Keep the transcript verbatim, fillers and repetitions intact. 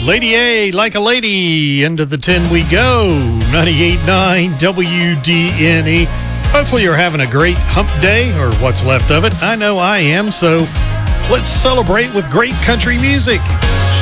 Lady A, Like a Lady, into the ten we go. ninety-eight point nine W D N E. Hopefully you're having a great hump day, or what's left of it. I know I am, so let's celebrate with great country music.